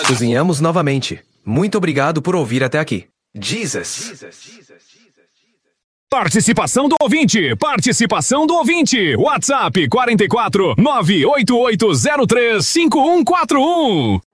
Cozinhamos novamente. Muito obrigado por ouvir até aqui. Jesus. Participação do ouvinte. Participação do ouvinte. WhatsApp 44 988035141.